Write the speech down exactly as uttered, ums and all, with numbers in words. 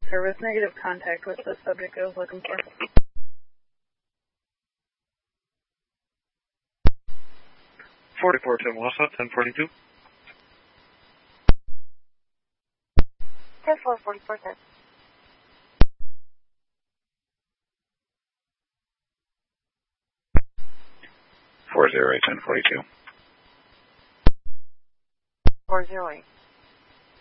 service, negative contact with the subject I was looking for. forty-four ten Wausau, ten forty-two. ten four, forty-four ten. four zero eight, ten forty-two. four zero eight.